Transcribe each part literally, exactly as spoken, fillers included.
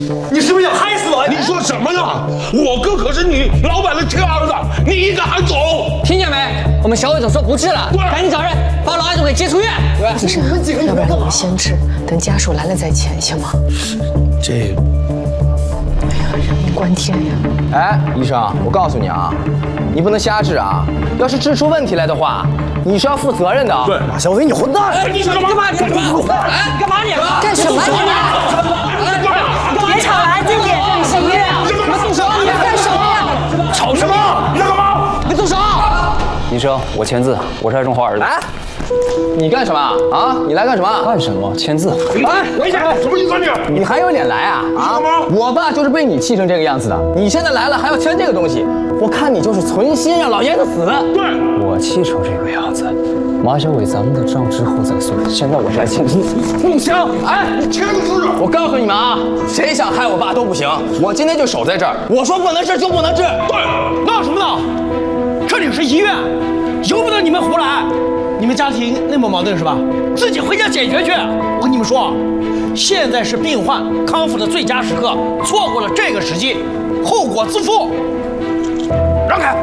你是不是想害死我？ 你说什么呢？我哥可是你老板的亲儿子，你一个还走？ 听见没？我们小魏总说不治了，赶紧找人把老艾总给接出院。 医生，要不然我们先治，等家属来了再签，行吗？ 这， 哎呀，人命关天呀！ 哎，医生，我告诉你啊，你不能瞎治啊！要是治出问题来的话，你是要负责任的。 对， 马小伟，你混蛋！ 哎，你干嘛？ 干嘛？你干嘛？哎，干嘛你？ 干什么你？别吵了，安静点，这里是医院。 你干嘛动手？ 你要干什么呀？ 吵什么？你要干嘛？ 别动手！ 医生，我签字，我是艾中华儿子。 哎，你干什么啊？你来干什么？ 干什么？签字。 哎， 等一下，什么意思啊你？ 你还有脸来啊？啊！我爸就是被你气成这个样子的，你现在来了还要签这个东西，我看你就是存心让老爷子死。 对， 我气成这个样子，马小伟，咱们的账之后再算。现在我是来签字。 不行！哎， 你签个字。 我告诉你们啊，谁想害我爸都不行。我今天就守在这儿，我说不能治就不能治。 对， 闹什么闹？这里是医院，由不得你们胡来。你们家庭那么矛盾是吧？自己回家解决去。我跟你们说，现在是病患康复的最佳时刻，错过了这个时机，后果自负。让开！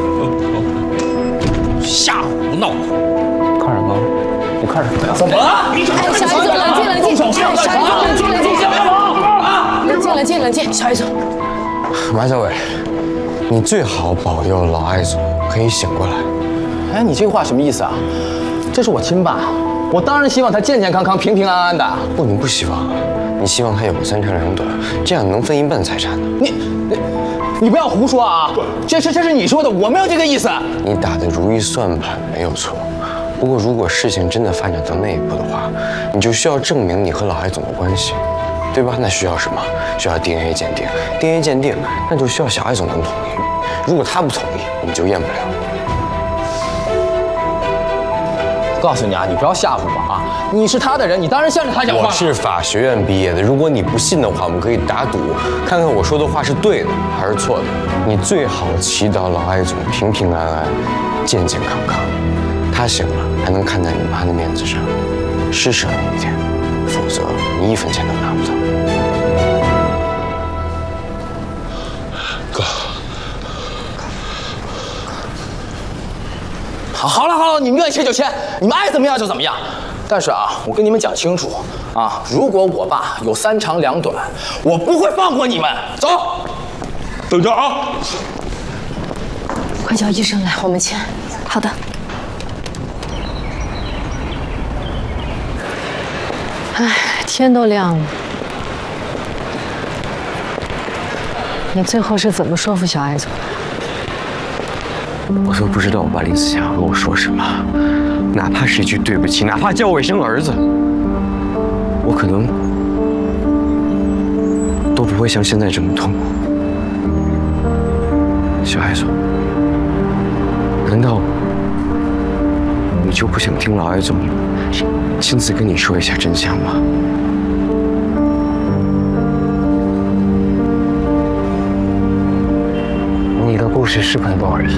瞎胡闹！ 看什么？你看什么呀？ 怎么了？ 哎，小艾总，冷静冷静，小艾总，冷静冷静，小艾总，冷静冷静冷静，小艾总。 马小伟，你最好保佑老艾总可以醒过来。 哎，你这话什么意思啊？这是我亲爸，我当然希望他健健康康、平平安安的。 不，你不希望，你希望他有个三长两短，这样能分一半财产呢。 你你你不要胡说啊！这是这是你说的，我没有这个意思。 你打的如意算盘没有错，不过如果事情真的发展到那一步的话，你就需要证明你和老艾总的关系，对吧？那需要什么？需要 D N A 鉴定。D N A 鉴定，那就需要小艾总能同意。如果他不同意，我们就验不了。 告诉你啊，你不要吓唬我啊！你是他的人，你当然向着他讲话了。 我是法学院毕业的，如果你不信的话，我们可以打赌，看看我说的话是对的还是错的。你最好祈祷老艾总平平安安、健健康康，他醒了还能看在你妈的面子上，施舍你一点，否则你一分钱都拿不到。 哥。 好，好了好了，你们愿意签就签，你们爱怎么样就怎么样。但是啊，我跟你们讲清楚啊，如果我爸有三长两短，我不会放过你们。走， 等着啊！ 快叫医生来，我们签。好的。哎，天都亮了，你最后是怎么说服小艾总？ 我都不知道我爸临死前要跟我说什么，哪怕是一句对不起，哪怕叫我一声儿子，我可能都不会像现在这么痛苦。小艾总，难道你就不想听老艾总亲自跟你说一下真相吗？ 你的故事是很动人，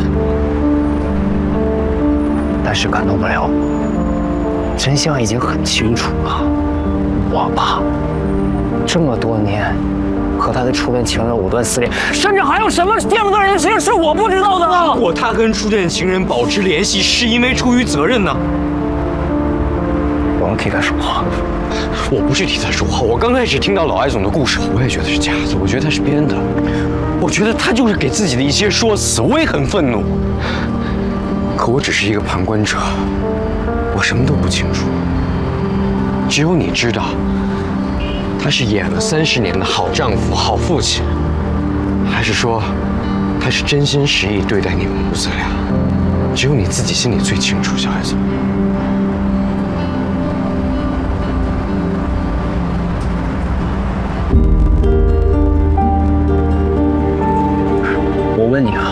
但是感动不了我。真相已经很清楚了，我爸这么多年和他的初恋情人藕断丝连，甚至还有什么第二个人的事情是我不知道的呢？ 如果他跟初恋情人保持联系，是因为出于责任呢？ 我们替他说话。 我不是替他说话，我刚开始听到老艾总的故事，我也觉得是假的，我觉得他是编的，我觉得他就是给自己的一些说辞，我也很愤怒。可我只是一个旁观者，我什么都不清楚，只有你知道，他是演了三十年的好丈夫、好父亲，还是说他是真心实意对待你们母子俩？只有你自己心里最清楚，小孩子。 我问你啊，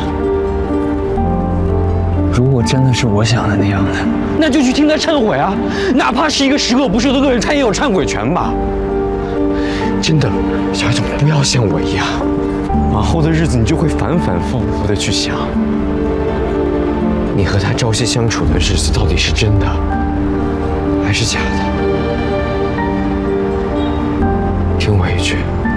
如果真的是我想的那样的， 那就去听他忏悔啊！哪怕是一个十恶不赦的恶人，他也有忏悔权吧？真的，小艾总，不要像我一样，往后的日子你就会反反复复的去想，你和他朝夕相处的日子到底是真的还是假的？听我一句。